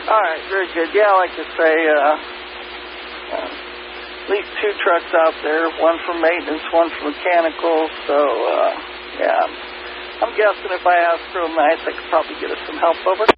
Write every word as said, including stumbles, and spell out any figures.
All right, very good. Yeah, like I say, uh, uh, at least two trucks out there, one for maintenance, one for mechanical. So, uh, yeah, I'm guessing if I ask real nice, I could probably get us some help over.